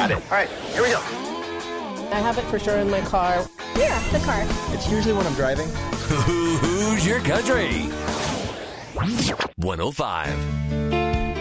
Got it. All right, here we go. I have it for sure in my car. Yeah, the car. It's usually when I'm driving. Who's your country? 105.